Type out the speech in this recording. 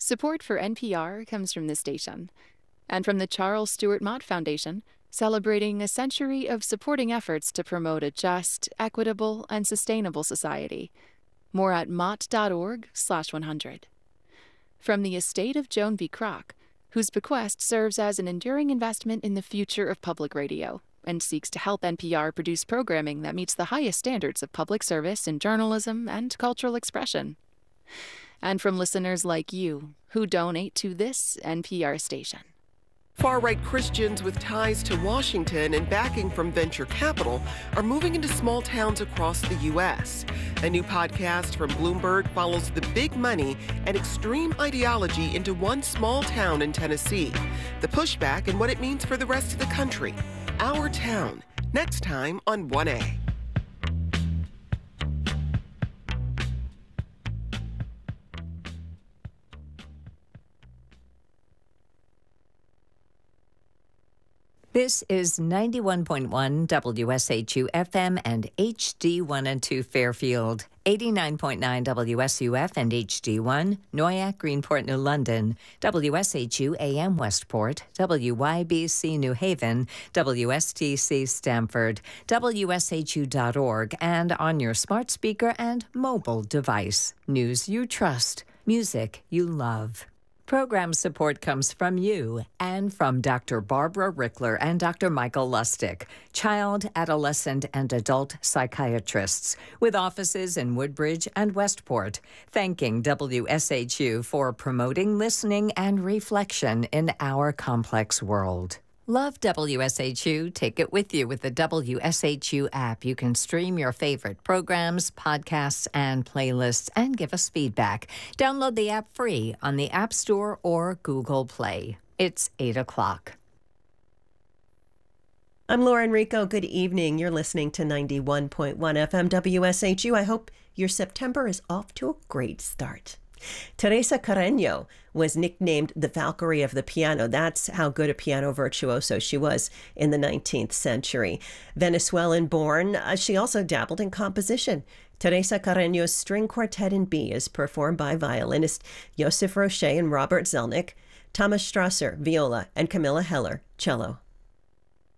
Support for NPR comes from this station and from the Charles Stewart Mott Foundation, celebrating a century of supporting efforts to promote a just, equitable, and sustainable society. More at mott.org/100. From the estate of Joan V. Kroc, whose bequest serves as an enduring investment in the future of public radio and seeks to help NPR produce programming that meets the highest standards of public service in journalism and cultural expression. And from listeners like you, who donate to this NPR station. Far-right Christians with ties to Washington and backing from venture capital are moving into small towns across the U.S. A new podcast from Bloomberg follows the big money and extreme ideology into one small town in Tennessee, the pushback and what it means for the rest of the country. Our Town, next time on 1A. This is 91.1 WSHU FM and HD1 and 2 Fairfield, 89.9 WSUF and HD1, Noyak, Greenport, New London, WSHU AM Westport, WYBC New Haven, WSTC Stamford, WSHU.org, and on your smart speaker and mobile device. News you trust, music you love. Program support comes from you and from Dr. Barbara Rickler and Dr. Michael Lustig, child, adolescent, and adult psychiatrists, with offices in Woodbridge and Westport, thanking WSHU for promoting listening and reflection in our complex world. Love WSHU? Take it with you with the WSHU app. You can stream your favorite programs, podcasts, and playlists and give us feedback. Download the app free on the App Store or Google Play. It's 8 o'clock. I'm Laura Enrico. Good evening. You're listening to 91.1 FM WSHU. I hope your September is off to a great start. Teresa Carreño was nicknamed the Valkyrie of the piano. That's how good a piano virtuoso she was in the 19th century. Venezuelan-born, she also dabbled in composition. Teresa Carreño's String Quartet in B is performed by violinist Joseph Roche and Robert Zelnick, Thomas Strasser, viola, and Camilla Heller, cello.